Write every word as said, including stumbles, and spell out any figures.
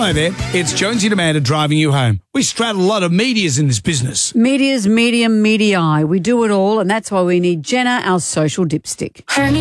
Hello there, it's Jonesy and Amanda driving you home. We straddle a lot of medias in this business. Medias, medium, medii. We do it all, and that's why we need Jenna, our social dipstick.